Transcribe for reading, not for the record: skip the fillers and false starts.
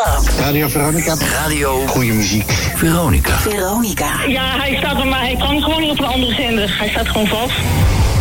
slaap. Radio Veronica. Radio. Goeie muziek. Veronica. Veronica. Ja, hij staat bij mij. Hij kan gewoon niet op een andere zender. Hij staat gewoon vast.